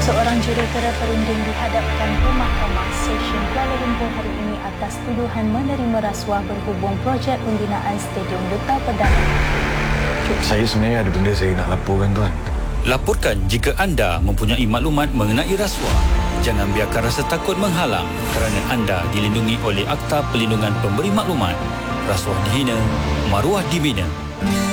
Seorang jurutera perunding dihadapkan ke Mahkamah Session Kuala Lumpur hari ini atas tuduhan menerima rasuah berhubung projek pembinaan Stadium Duta Perdana. Saya sebenarnya ada benda saya nak laporkan, tuan. Laporkan jika anda mempunyai maklumat mengenai rasuah. Jangan biarkan rasa takut menghalang kerana anda dilindungi oleh Akta Perlindungan Pemberi Maklumat. Rasuah dihina, maruah dibina.